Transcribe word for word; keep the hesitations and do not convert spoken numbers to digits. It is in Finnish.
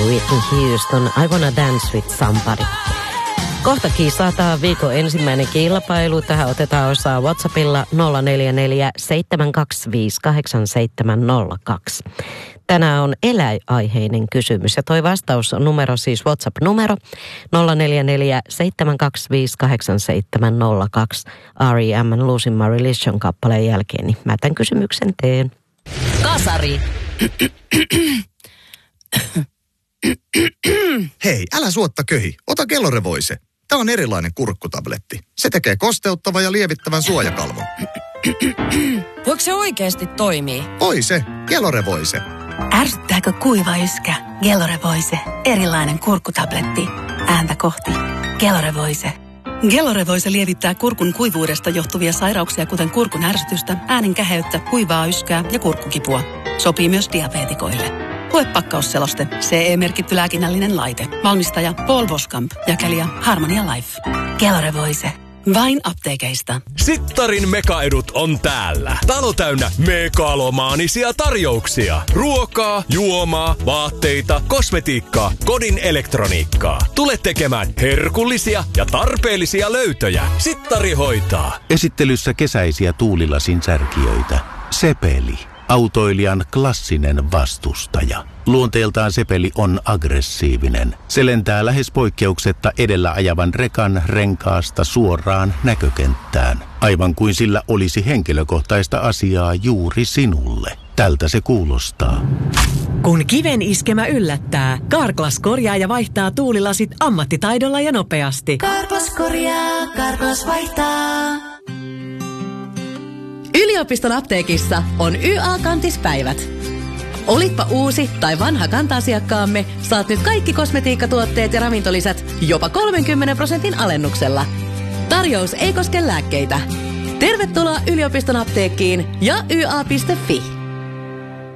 Whitney Houston, I Wanna Dance with Somebody. Kohta kisataan viikon ensimmäinen kilpailu. Tähän otetaan osaa WhatsAppilla nolla neljä neljä seitsemän kaksi viisi kahdeksan seitsemän nolla kaksi. Tänään on eläinaiheinen kysymys ja toi vastaus on numero, siis WhatsApp-numero nolla neljä neljä seitsemän kaksi viisi kahdeksan seitsemän nolla kaksi. R E M Losing My Religion -kappaleen jälkeen, niin mä tämän kysymyksen teen. Kasari. Hei, älä suotta köhi. Ota Gelore-Voice. Tämä on erilainen kurkkutabletti. Se tekee kosteuttavan ja lievittävän suojakalvon. Voiko se oikeasti toimii? Oi se, Gelore-Voice. Ärsyttääkö kuiva yskä? Gelore-Voice. Erilainen kurkkutabletti. Ääntä kohti. Gelore-Voice. Gelore-Voice lievittää kurkun kuivuudesta johtuvia sairauksia, kuten kurkun ärsytystä, äänen käheyttä, kuivaa yskää ja kurkkukipua. Sopii myös diabeetikoille. Lue pakkausseloste. C E-merkitty lääkinnällinen laite. Valmistaja Paul Boskamp. Jakelija Harmonia Life. Gelore-Voice. Vain apteekeista. Sittarin mekaedut on täällä. Talo täynnä megalomaanisia tarjouksia. Ruokaa, juomaa, vaatteita, kosmetiikkaa, kodin elektroniikkaa. Tule tekemään herkullisia ja tarpeellisia löytöjä. Sittari hoitaa. Esittelyssä kesäisiä tuulilasin särkijöitä. Sepeli. Autoilijan klassinen vastustaja. Luonteeltaan Sepeli on aggressiivinen. Se lentää lähes poikkeuksetta edellä ajavan rekan renkaasta suoraan näkökenttään. Aivan kuin sillä olisi henkilökohtaista asiaa juuri sinulle. Tältä se kuulostaa. Kun kiven iskemä yllättää, Carglass korjaa ja vaihtaa tuulilasit ammattitaidolla ja nopeasti. Carglass korjaa, Carglass vaihtaa. Yliopiston apteekissa on Y A-kantispäivät. Olitpa uusi tai vanha kanta-asiakkaamme, saat nyt kaikki kosmetiikkatuotteet ja ravintolisät jopa kolmenkymmenen prosentin alennuksella. Tarjous ei koske lääkkeitä. Tervetuloa yliopiston apteekkiin ja y a piste fi.